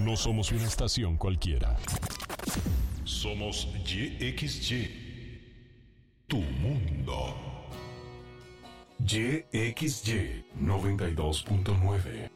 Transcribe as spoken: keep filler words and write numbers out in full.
No somos una estación cualquiera. Somos Y X Y, tu mundo. Y X Y noventa y dos punto nueve.